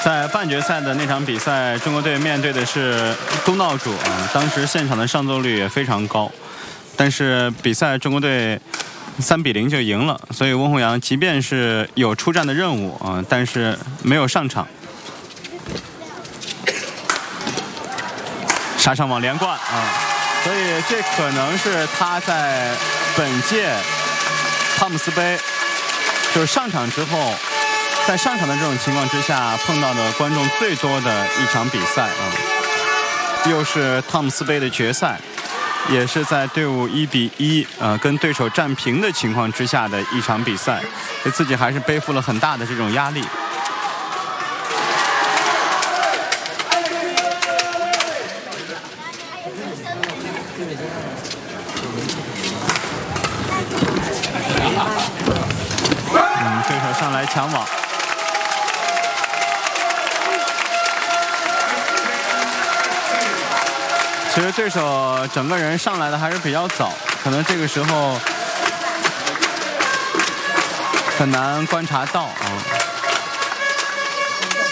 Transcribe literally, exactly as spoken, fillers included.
在半决赛的那场比赛，中国队面对的是东道主啊，当时现场的上座率也非常高，但是比赛中国队三比零就赢了，所以温宏洋即便是有出战的任务啊，但是没有上场。杀上网连贯啊，所以这可能是他在本届汤姆斯杯就是上场之后。在上场的这种情况之下，碰到的观众最多的一场比赛啊，又是汤姆斯杯的决赛，也是在队伍一比一呃跟对手战平的情况之下的一场比赛，对自己还是背负了很大的这种压力。嗯，对手上来抢网。其实对手整个人上来的还是比较早，可能这个时候很难观察到啊。